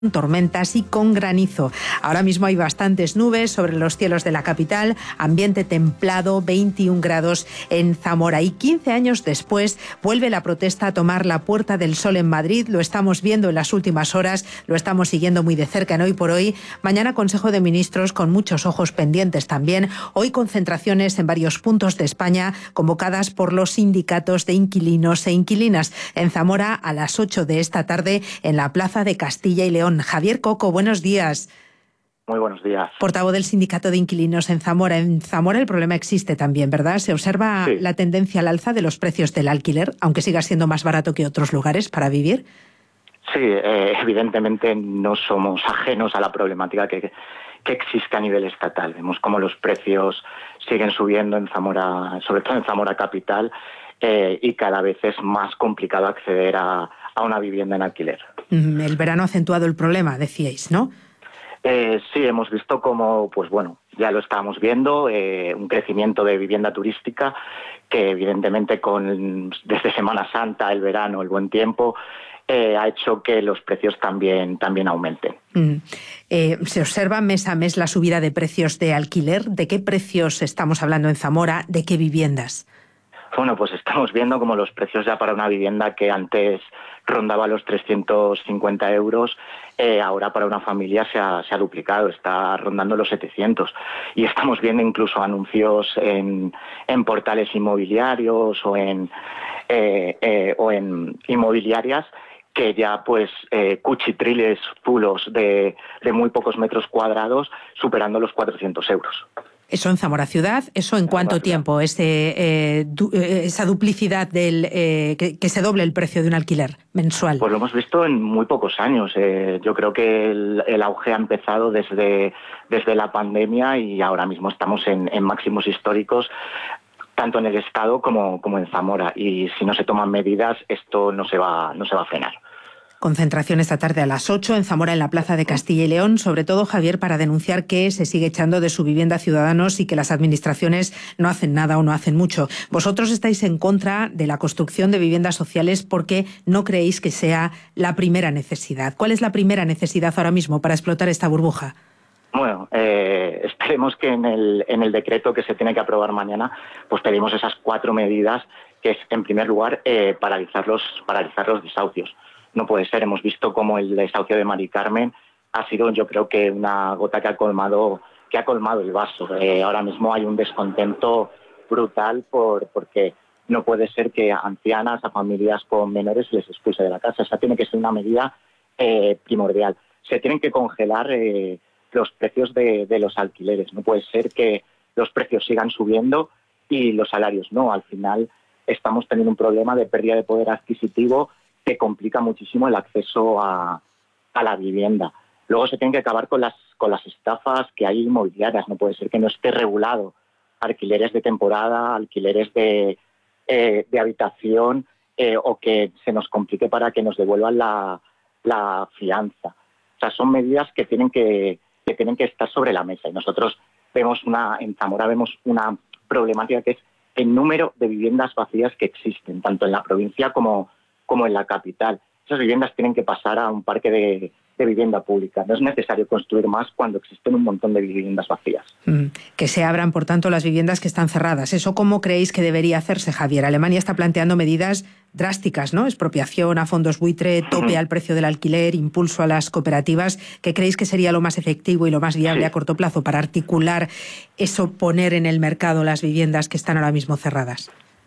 tormentas y con granizo. Ahora mismo hay bastantes nubes sobre los cielos de la capital, ambiente templado, 21 grados en Zamora. Y 15 años después vuelve la protesta a tomar la Puerta del Sol en Madrid. Lo estamos viendo en las últimas horas, lo estamos siguiendo muy de cerca en Hoy por Hoy. Mañana Consejo de Ministros con muchos ojos pendientes también. Hoy concentraciones en varios puntos de España convocadas por los sindicatos de inquilinos e inquilinas. En Zamora a las 8 de esta tarde en la Plaza de Castilla y León. Javier Coco, buenos días. Muy buenos días. Portavoz del Sindicato de Inquilinos en Zamora. En Zamora el problema existe también, ¿verdad? Se observa la tendencia al alza de los precios del alquiler, aunque siga siendo más barato que otros lugares para vivir. Sí, evidentemente no somos ajenos a la problemática que existe a nivel estatal. Vemos cómo los precios siguen subiendo en Zamora, sobre todo en Zamora capital, y cada vez es más complicado acceder a una vivienda en alquiler. El verano ha acentuado el problema, decíais, ¿no? Sí, hemos visto como, pues bueno, ya lo estábamos viendo, un crecimiento de vivienda turística que evidentemente desde Semana Santa, el verano, el buen tiempo, ha hecho que los precios también aumenten. ¿Se observa mes a mes la subida de precios de alquiler? ¿De qué precios estamos hablando en Zamora? ¿De qué viviendas? Bueno, pues estamos viendo como los precios ya para una vivienda que antes rondaba los 350 euros, ahora para una familia se ha duplicado, está rondando los 700. Y estamos viendo incluso anuncios en portales inmobiliarios o en inmobiliarias que ya pues cuchitriles fulos de muy pocos metros cuadrados superando los 400 euros. ¿Eso en Zamora ciudad? ¿Eso en cuánto tiempo? Esa duplicidad que se doble el precio de un alquiler mensual. Pues lo hemos visto en muy pocos años. Yo creo que el auge ha empezado desde la pandemia y ahora mismo estamos en máximos históricos, tanto en el Estado como en Zamora. Y si no se toman medidas, esto no se va a frenar. Concentración esta tarde a las 8 en Zamora, en la Plaza de Castilla y León, sobre todo, Javier, para denunciar que se sigue echando de su vivienda a ciudadanos y que las administraciones no hacen nada o no hacen mucho. Vosotros estáis en contra de la construcción de viviendas sociales porque no creéis que sea la primera necesidad. ¿Cuál es la primera necesidad ahora mismo para explotar esta burbuja? Bueno, esperemos que en el decreto que se tiene que aprobar mañana, pues pedimos esas 4 medidas, que es, en primer lugar, paralizar los desahucios. No puede ser, hemos visto cómo el desahucio de Mari Carmen ha sido, yo creo que una gota que ha colmado el vaso. Ahora mismo hay un descontento brutal porque no puede ser que a ancianas, a familias con menores les expulse de la casa. Esa tiene que ser una medida primordial. Se tienen que congelar los precios de los alquileres. No puede ser que los precios sigan subiendo y los salarios no. Al final estamos teniendo un problema de pérdida de poder adquisitivo que complica muchísimo el acceso a la vivienda. Luego se tienen que acabar con las estafas que hay inmobiliarias. No puede ser que no esté regulado alquileres de temporada, alquileres de habitación, o que se nos complique para que nos devuelvan la fianza. O sea, son medidas que tienen que estar sobre la mesa. Y nosotros en Zamora vemos una problemática que es el número de viviendas vacías que existen, tanto en la provincia como en la capital. Esas viviendas tienen que pasar a un parque de vivienda pública. No es necesario construir más cuando existen un montón de viviendas vacías. Que se abran, por tanto, las viviendas que están cerradas. ¿Eso cómo creéis que debería hacerse, Javier? Alemania está planteando medidas drásticas, ¿no? Expropiación a fondos buitre, tope al precio del alquiler, impulso a las cooperativas. ¿Qué creéis que sería lo más efectivo y lo más viable a corto plazo para articular eso, poner en el mercado las viviendas que están ahora mismo cerradas?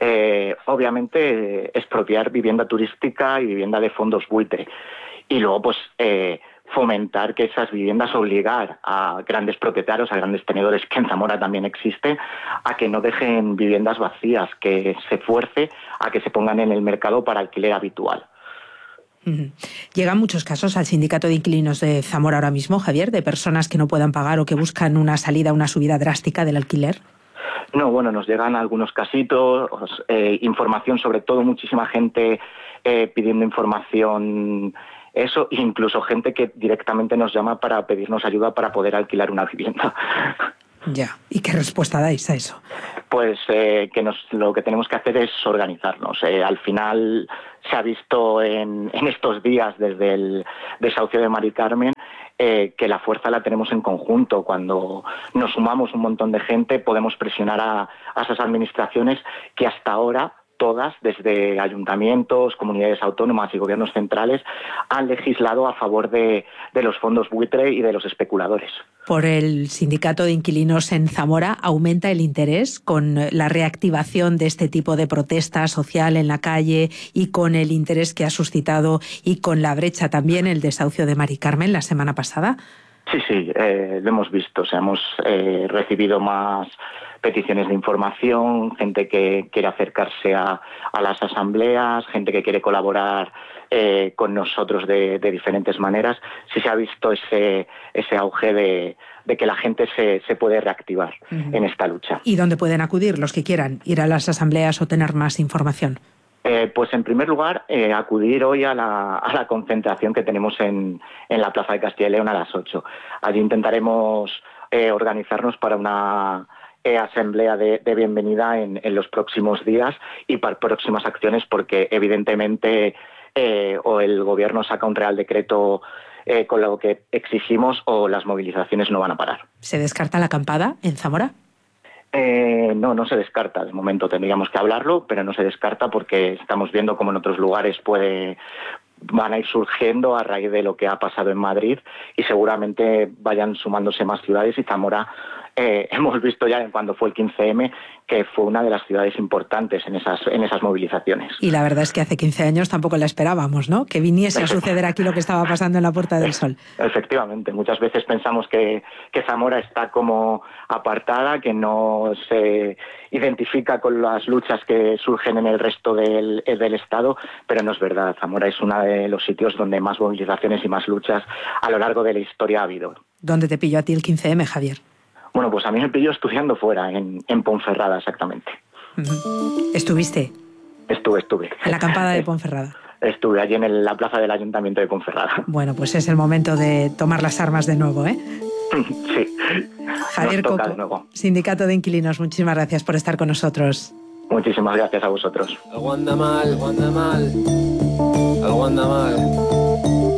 Obviamente, expropiar vivienda turística y vivienda de fondos buitre. Y luego, pues, fomentar que esas viviendas, obligar a grandes propietarios, a grandes tenedores, que en Zamora también existen, a que no dejen viviendas vacías, que se fuerce a que se pongan en el mercado para alquiler habitual. Llegan muchos casos al Sindicato de Inquilinos de Zamora ahora mismo, Javier, de personas que no puedan pagar o que buscan una salida, una subida drástica del alquiler. No, bueno, nos llegan algunos casitos, información, sobre todo muchísima gente pidiendo información, eso, incluso gente que directamente nos llama para pedirnos ayuda para poder alquilar una vivienda. Ya, ¿y qué respuesta dais a eso? Pues lo que tenemos que hacer es organizarnos. Al final se ha visto en estos días desde el desahucio de Mari Carmen que la fuerza la tenemos en conjunto. Cuando nos sumamos un montón de gente podemos presionar a esas administraciones que hasta ahora todas, desde ayuntamientos, comunidades autónomas y gobiernos centrales, han legislado a favor de los fondos buitre y de los especuladores. Por el sindicato de inquilinos en Zamora, ¿aumenta el interés con la reactivación de este tipo de protesta social en la calle y con el interés que ha suscitado y con la brecha también el desahucio de Mari Carmen la semana pasada? Sí, lo hemos visto. O sea, hemos recibido más peticiones de información, gente que quiere acercarse a las asambleas, gente que quiere colaborar con nosotros de diferentes maneras. Sí se ha visto ese auge de que la gente se puede reactivar en esta lucha. ¿Y dónde pueden acudir los que quieran ir a las asambleas o tener más información? Pues en primer lugar, acudir hoy a la concentración que tenemos en la Plaza de Castilla y León a las 8. Allí intentaremos organizarnos para una asamblea de bienvenida en los próximos días y para próximas acciones, porque evidentemente o el gobierno saca un real decreto con lo que exigimos o las movilizaciones no van a parar. ¿Se descarta la acampada en Zamora? No se descarta. De momento tendríamos que hablarlo, pero no se descarta porque estamos viendo cómo en otros lugares van a ir surgiendo a raíz de lo que ha pasado en Madrid y seguramente vayan sumándose más ciudades, y Zamora hemos visto ya cuando fue el 15M que fue una de las ciudades importantes en esas movilizaciones. Y la verdad es que hace 15 años tampoco la esperábamos, ¿no? Que viniese a suceder aquí lo que estaba pasando en la Puerta del Sol. Efectivamente, muchas veces pensamos que Zamora está como apartada, que no se identifica con las luchas que surgen en el resto del Estado, pero no es verdad. Zamora es uno de los sitios donde más movilizaciones y más luchas a lo largo de la historia ha habido. ¿Dónde te pilló a ti el 15M, Javier? Bueno, pues a mí me pilló estudiando fuera, en Ponferrada exactamente. ¿Estuviste? Estuve. En la acampada de Ponferrada. Estuve allí en la plaza del Ayuntamiento de Ponferrada. Bueno, pues es el momento de tomar las armas de nuevo, ¿eh? Sí. Javier Coco, Sindicato de Inquilinos, muchísimas gracias por estar con nosotros. Muchísimas gracias a vosotros. Algo anda mal, algo anda mal.